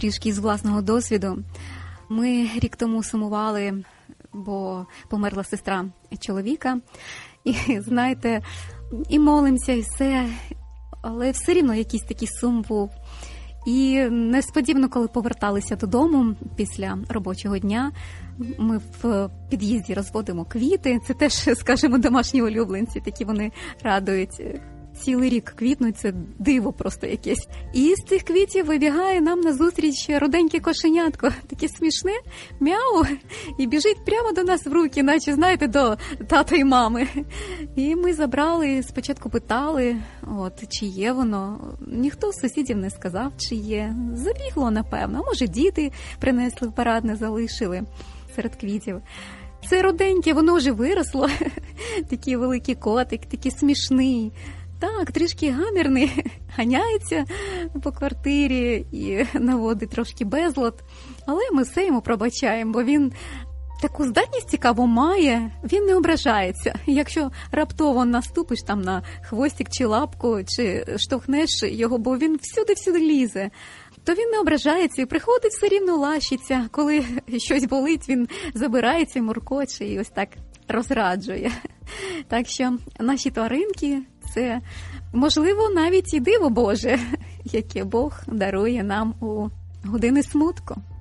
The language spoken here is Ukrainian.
трішки з власного досвіду. Ми рік тому сумували, бо померла сестра чоловіка. І, знаєте, і молимося, і все, але все рівно якийсь такий сум був. І несподівано, коли поверталися додому після робочого дня, ми в під'їзді розводимо квіти. Це теж, скажімо, домашні улюбленці, такі вони радують. Цілий рік квітнуть, це диво просто якесь. І з цих квітів вибігає нам назустріч руденьке кошенятко, таке смішне, мяу, і біжить прямо до нас в руки, наче, знаєте, до тата і мами. І ми забрали, спочатку питали, чи є воно. Ніхто з сусідів не сказав, чи є. Забігло, напевно, а може діти принесли в парадне, залишили серед квітів. Це руденьке, воно вже виросло, такий великий котик, такий смішний. Так, трішки гамірний, ганяється по квартирі і наводить трошки безлад. Але ми все йому пробачаємо, бо він таку здатність цікаву має, він не ображається. Якщо раптово наступиш там на хвостик чи лапку, чи штовхнеш його, бо він всюди-всюди лізе, то він не ображається і приходить все рівно лащиться. Коли щось болить, він забирається, муркоче і ось так розраджує. Так що наші тваринки – це, можливо, навіть і диво Боже, яке Бог дарує нам у години смутку.